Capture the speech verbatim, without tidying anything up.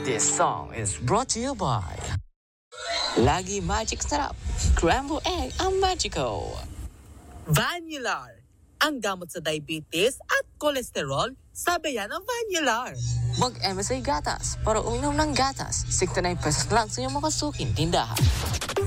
This song is brought to you by Lagi Magic Sarap. Scrambled egg ang magico. Vanular, ang gamot sa diabetes at kolesterol, sabi yan ng Vanular. Mag-M S A Gatas para uminom ng gatas. sixty-nine pesos lang sa iyong makasuking tindahan.